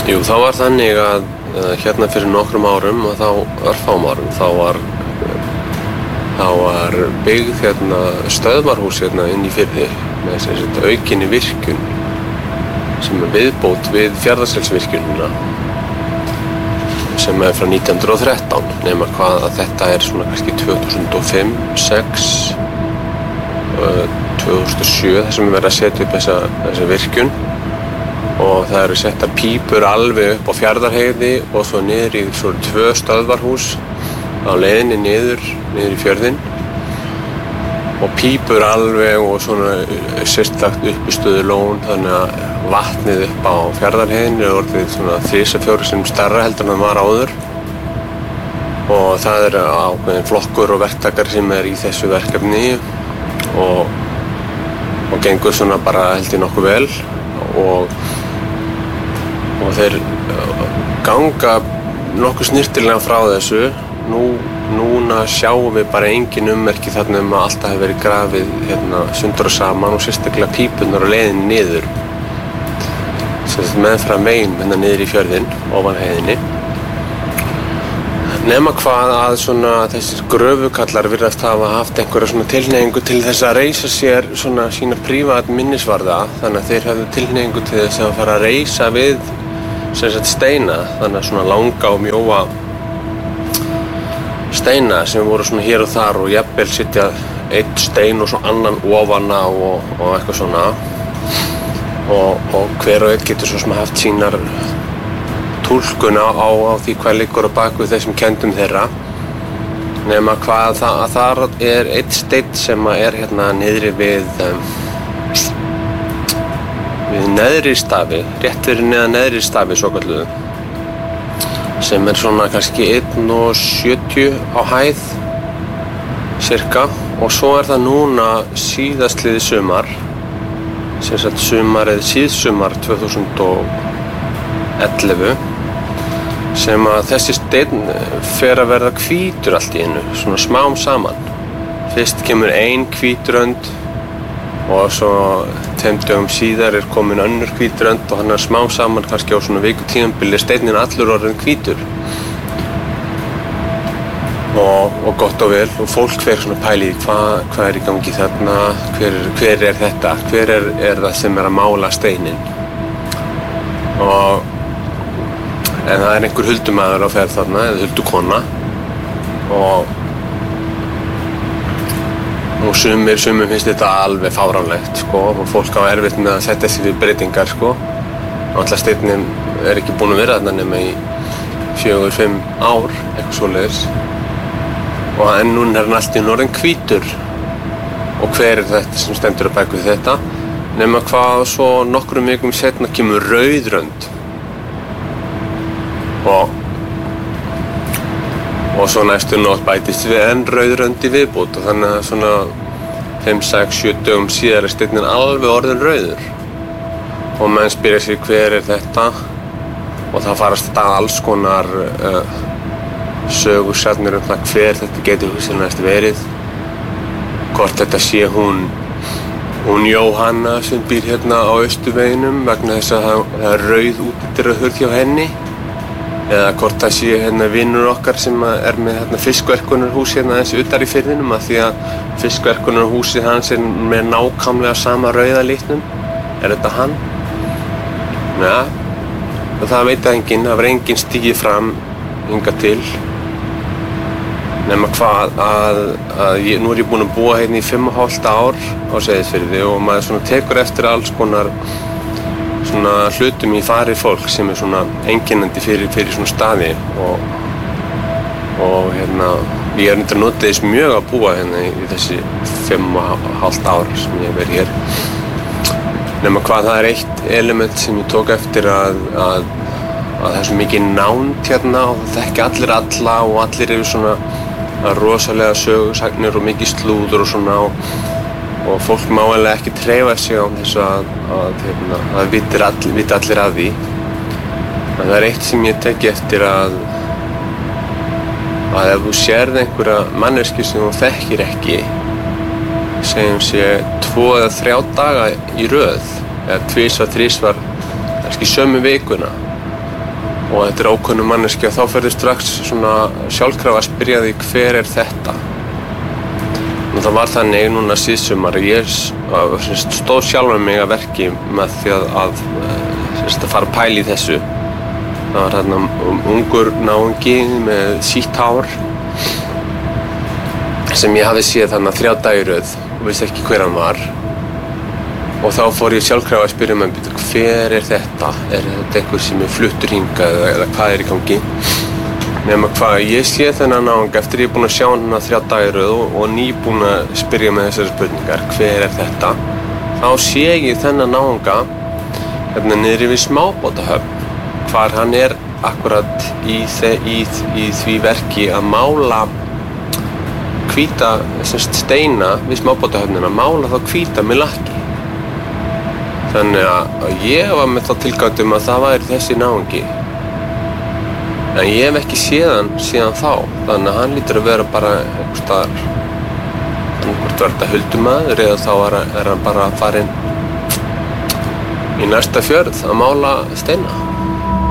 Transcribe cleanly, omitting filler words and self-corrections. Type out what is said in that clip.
Jú, það var þannig að hérna fyrir nokkrum árum og örfáum árum þá var byggð hérna stöðvarhús hérna inn í Firði með aukinni virkjun sem viðbót við Fjarðarselsvirkjunina sem frá 1913 nema hvað að þetta svona kannski 2005, 2006, 2007 þar sem verið að setja upp þessa virkjun og það eru settar pípur alveg upp á Fjarðarheiði og svo niður í svo 2 stöðvarhús á leiðinni niður í fjörðinn og pípur alveg og svona sérstakt uppistöðulón þannig að vatnið upp á Fjarðarheiðinni er orðið svona 3-4 sinnum stærra heldur en það var áður og það eru ákveðin flokkur og verktakar sem í þessu verkefni og gengur svona bara held ég nokkuð vel og þeir ganga nokkuð snyrtilega frá þessu. Núna sjáum við bara engin ummerki þarna að alltaf hefur verið grafið hérna sundur og saman og sérstaklega pípunar á leiðinni niður. Meðfram megin hérna niður í fjörðinn, ofan heiðinni. Nema hvað að svona þessir gröfukallar virðast hafa haft einhverja svona tilhneigingu til þess að reisa sér svona sína prívat minnisvarða þannig að þeir hafðu tilhneigingu til þess að fara að reisa við steina þannig að svona langa og mjóa steina sem voru svona hér og þar og jafnvel sitja einn stein og svo annan ofana og eitthvað svona og hver og einn getur svo sem haft sínar túlkun á því hvað liggur á bakvið þessum kendum þeirra nema hvað að þar er einn steinn sem hérna niðri við neðri stafi, rétt fyrir neðan neðri stafi svokölluðu sem svona kannski 1,70 á hæð cirka og svo það núna síðastliðið sumar sem sagt síðsumar 2011 sem að þessi steinn fer að verða hvítur allt í einu svona smám saman fyrst kemur ein hvít rönd og svo 2 dögum síðar komin önnur hvít rönd og hann smám saman kannski á svona vikutímabili steinninn allur orðinn hvítur og gott og vel og fólk fer svona pæli hvað í gangi þarna hver þetta hver það sem að mála steininn en það einhver huldumaður á ferð þarna eða huldukona og sumir finnst þetta alveg fáránlegt og fólk á erfitt með að setja sig við breytingar Náttúrulega steinninn ekki búinn að vera þarna nema í 4-5 ár eitthvað svoleiðis en núna hann allt í einu orðinn hvítur og hver þetta sem stendur á bak við þetta nema hvað svo nokkrum vikum seinna kemur rauð rönd og svo næstu nótt bætist við enn rauð rönd í viðbót og þannig að svona 5-6-7 dögum síðar steinninn alveg orðinn rauður og menn spyrja sig hver þetta og það farast að alls konar sögursagnir það hver þetta getur hugsanlegast verið hvort þetta sé hún Jóhanna sem býr hérna á Austurveginum vegna þess að það rauð útidyrahurð hjá henni eða hvort það sé hérna vinur okkar sem með hérna fiskverkunarhús hérna aðeins utar í firðinum af því að fiskverkunarhúsið hans með nákvæmlega sama rauða litnum. Þetta hann? Ja, það veit enginn, það var enginn stigið fram hingað til nema hvað nú ég búinn að búa hérna í 5,5 ár á Seyðisfirði og maður svona tekur eftir alls konar svona hlutum í fari fólk sem svona einkennandi fyrir svona staði og hérna ég reyndar notið þess mjög að búa hérna í þessi 5,5 ár sem ég hef verið hér nema hvað það eitt element sem ég tók eftir að það svo mikið nánd hérna og það þekki allir alla og allir eru svona rosalega sögusagnir og mikið slúður og svona og fólk má alveg ekki hreyfa sig á þessu að vita allir af því. En það eitt sem ég teki eftir að ef þú sérð einhverja manneskju sem þú þekkir ekki, segjum sé 2 eða 3 daga í röð, eða 2-3, kannski sömu vikuna, og þetta ókunnug manneskja, þá ferðu strax svona sjálfkrafa að spyrja því hver þetta? Og það var þannig núna síðsumar ég stóð sjálfur mig að verki með því að fara að pæla í þessu. Það var þarna ungur náungi með sítt hár sem ég hafði séð þarna 3 daga í röð og vissi ekki hver hann var. Og þá fór ég sjálfkrafa að spyrja mig hver þetta? Er þetta einhver sem fluttur hingað eða hvað í gangi? Nema hvað, ég sé þennan náung eftir ég búinn að sjá hann 3 daga í röð og nýbúinn að spyrja með þessari spurningar, hver þetta? Þá sé ég þennan náunga hérna niðri við smábátahöfn, hvar hann akkurat í því verki að mála hvíta steina við smábátahöfnina, mála þá hvíta með lakki. Þannig að ég var með þá tilgátt að það væri þessi náungi. En ég hef ekki séð hann síðan þá, þannig að hann lítur að vera bara einhvers staðar. Hvort var þetta huldumaður eða þá hann bara farinn í næsta fjörð að mála steina.